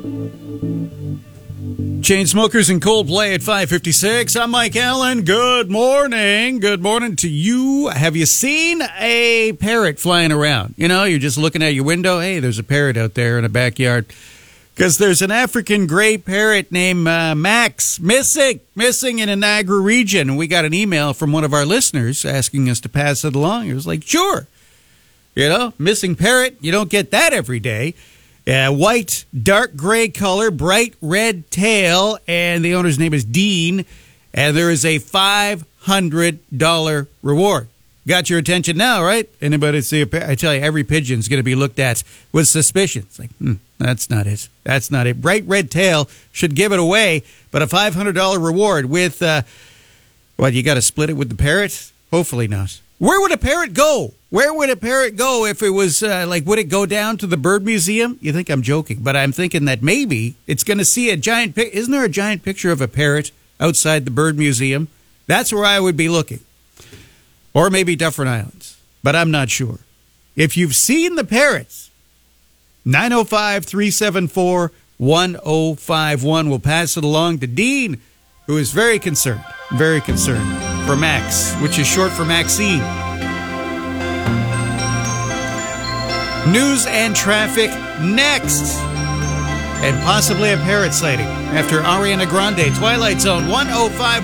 Chainsmokers and Coldplay at 5:56. I'm Mike Allen. Good morning. Good morning to you. Have you seen a parrot flying around? You know, you're just looking at your window. Hey, there's a parrot out there in a backyard. Because there's an African gray parrot named Max missing in the Niagara region. We got an email from one of our listeners asking us to pass it along. It was like, sure. You know, missing parrot, you don't get that every day. White, dark gray color, bright red tail, and the owner's name is Dean, and there is a $500 reward. Got your attention now, right? Anybody see a parrot? I tell you, every pigeon's going to be looked at with suspicion. It's like, that's not it. That's not it. Bright red tail should give it away, but a $500 reward with, you got to split it with the parrot? Hopefully not. Where would a parrot go? Where would a parrot go if it was, would it go down to the bird museum? You think I'm joking, but I'm thinking that maybe it's going to see a giant, isn't there a giant picture of a parrot outside the bird museum? That's where I would be looking. Or maybe Dufferin Islands, but I'm not sure. If you've seen the parrots, 905-374-1051. We'll pass it along to Dean, who is very concerned for Max, which is short for Maxine. News and traffic next. And possibly a parrot sighting after Ariana Grande. Twilight Zone 105.